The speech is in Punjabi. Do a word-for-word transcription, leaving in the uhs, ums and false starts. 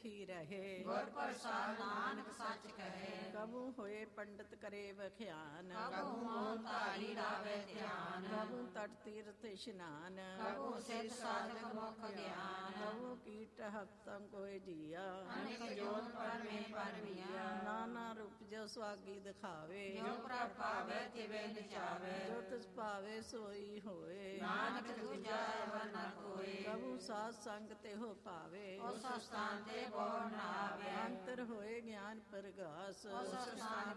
ਤਿੱਥੀ ਰਹੇ। ਗੁਰ ਪ੍ਰਸਾਦ ਨਾਨਕ ਸੱਚ ਕਹੇ। ਕਬੂ ਹੋਏ ਪੰਡਤ ਕਰੇ ਵਖਿਆਨ, ਕਬੂ ਮੋਹ ਧਾਰੀ ਲਾਵੇ ਧਿਆਨ। ਕਬੂ ਤਟ ਤੀਰਥ ਇਸ਼ਨਾਨ, ਕਬੂ ਸਿੱਧ ਸਾਧਕ ਮੁਖ ਗਿਆਨ। ਕਬੂ ਕੀਟ ਹਫਤੰ ਕੋਇ ਜੀਆ, ਅਨੇਕ ਜੋਤ ਪਰਮੇ ਪਰਮੀਆ। ਨਾਨਾ ਰੂਪ ਜੋ ਸੁਆਗੀ ਦਿਖਾਵੇ, ਜੋ ਪ੍ਰਭ ਭਾਵੇ ਤਿਵੇਂ ਨਚਾਵੇ। ਜੋ ਤਿਸ ਭਾਵੇ ਸੋਈ ਹੋਏ। ਨਾਨਕ ਦੂਜਾ ਅਵਰ ਨ ਕੋਇ। ਕਬੂ ਸਾਧ ਸੰਗ ਤੇ ਹੋ ਪਾਵੇ, ਉਸ ਸਥਾਨ ਤੇ ਬਹੁ ਨਾ ਆਵੇ। ਅੰਤਰ ਹੋਏ ਗਿਆਨ ਪ੍ਰਗਾਸ, ਉਸ ਸਥਾਨ